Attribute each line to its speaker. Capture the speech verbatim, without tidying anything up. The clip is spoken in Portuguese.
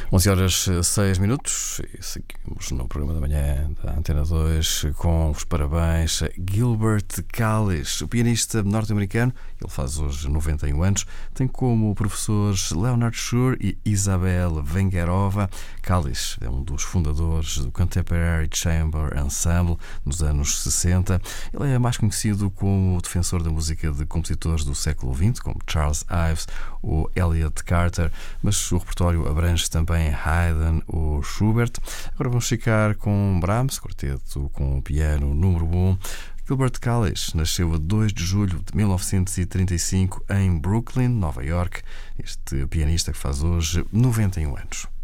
Speaker 1: onze horas seis minutos, e seguimos no programa da manhã da Antena dois com os parabéns a Gilbert Callis, o pianista norte-americano. Ele faz hoje noventa e um anos, tem como professores Leonard Shure e Isabel Vengerova. Callis é um dos fundadores do Contemporary Chamber Ensemble nos anos sessenta. Ele é mais conhecido como defensor da música de compositores do século vinte, como Charles Ives ou Elliott Carter, mas o repertório abrange também Haydn ou Schubert. Agora vamos ficar com Brahms, quarteto com o piano número um. Gilbert Callis nasceu a dois de julho de mil novecentos e trinta e cinco em Brooklyn, Nova York. Este pianista que faz hoje noventa e um anos.